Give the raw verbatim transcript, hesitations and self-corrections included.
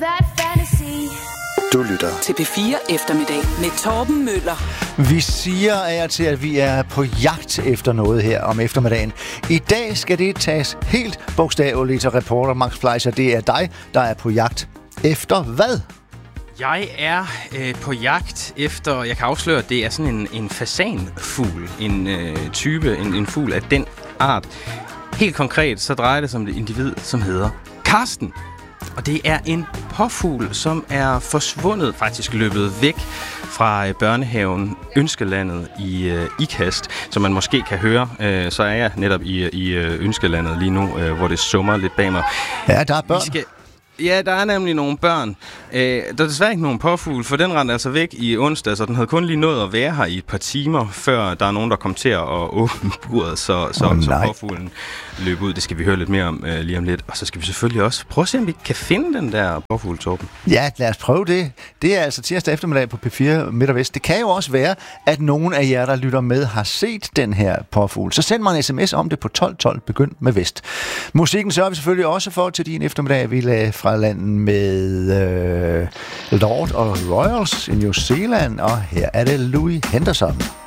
that fantasy. Du lytter til P fire Eftermiddag med Torben Møller. Vi siger af og til, at vi er på jagt efter noget her om eftermiddagen. I dag skal det tages helt bogstaveligt, og reporter Max Fleischer, det er dig, der er på jagt efter hvad? Jeg er øh, på jagt efter, jeg kan afsløre, at det er sådan en, en fasanfugl, en øh, type, en, en fugl af den art. Helt konkret, så drejer det sig om et individ, som hedder Karsten. Og det er en påfugl, som er forsvundet, faktisk løbet væk fra øh, børnehaven Ønskelandet i øh, Ikast. Som man måske kan høre, øh, så er jeg netop i, i øh, Ønskelandet lige nu, øh, hvor det summer lidt bag mig. Ja, der er børn. Vi skal Ja, der er nemlig nogle børn. Øh, der er desværre ikke nogen påfugl, for den rendte altså væk i onsdag, så den havde kun lige nået at være her i et par timer, før der er nogen, der kom til at åbne buret, så, så, oh, så påfuglen løb ud. Det skal vi høre lidt mere om øh, lige om lidt. Og så skal vi selvfølgelig også prøve at se, om vi kan finde den der påfugl, Torben. Ja, lad os prøve det. Det er altså tirsdag eftermiddag på P fire Midt og Vest. Det kan jo også være, at nogen af jer, der lytter med, har set den her påfugl. Så send mig en sms om det på tolv tolv. Begynd med Vest. Musikken sørger vi selvfølgelig også for til din eftermiddag. Vi lagde fra landet med øh, Lord og Royals i New Zealand, og her er det Louis Henderson.